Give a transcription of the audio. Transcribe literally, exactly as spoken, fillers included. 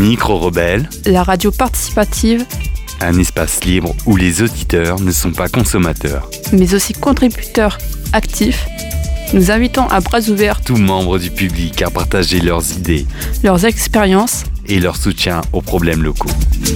Micro-Rebelle, la radio participative, un espace libre où les auditeurs ne sont pas consommateurs, mais aussi contributeurs actifs. Nous invitons à bras ouverts tous membres du public à partager leurs idées, leurs expériences et leur soutien aux problèmes locaux.